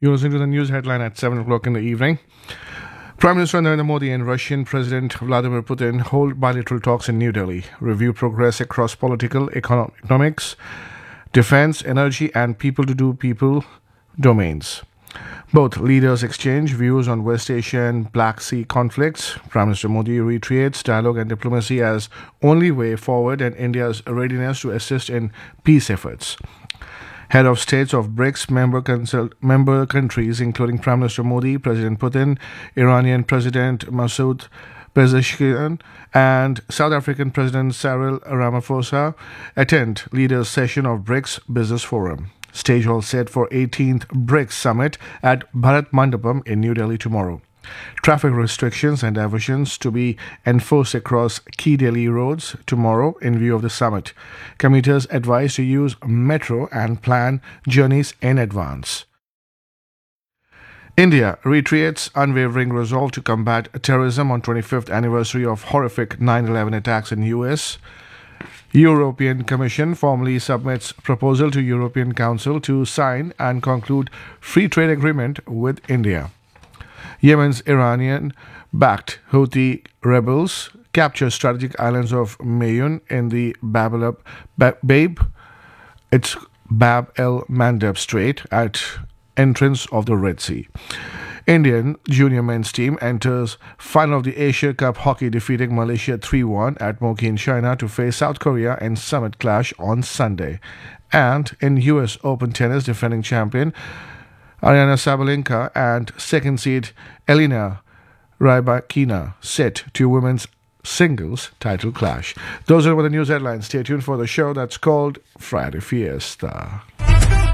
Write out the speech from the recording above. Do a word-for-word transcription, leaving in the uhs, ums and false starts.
You're listening to the news headline at seven o'clock in the evening. Prime Minister Narendra Modi and Russian President Vladimir Putin hold bilateral talks in New Delhi, review progress across political, econo- economics, defense, energy, and people-to-do-people domains. Both leaders exchange views on West Asia and Black Sea conflicts. Prime Minister Modi reiterates dialogue and diplomacy as only way forward and India's readiness to assist in peace efforts. Head of states of BRICS member, consult, member countries, including Prime Minister Modi, President Putin, Iranian President Masoud Pezeshkian, and South African President Cyril Ramaphosa, attend leaders' session of BRICS Business Forum. Stage all set for eighteenth BRICS Summit at Bharat Mandapam in New Delhi tomorrow. Traffic restrictions and diversions to be enforced across key Delhi roads tomorrow in view of the summit. Commuters advised to use metro and plan journeys in advance. India reiterates unwavering resolve to combat terrorism on twenty-fifth anniversary of horrific nine eleven attacks in U S. European Commission formally submits proposal to European Council to sign and conclude free trade agreement with India. Yemen's Iranian-backed Houthi rebels capture strategic islands of Mayun in the Bab el Babe, it's Bab el Mandeb Strait at entrance of the Red Sea. Indian junior men's team enters final of the Asia Cup hockey, defeating Malaysia three one at Moki in China to face South Korea in summit clash on Sunday. And in U S Open tennis, defending champion Aryna Sabalenka and second seed Elena Rybakina set to women's singles title clash. Those are the news headlines. Stay tuned for the show that's called Friday Fiesta.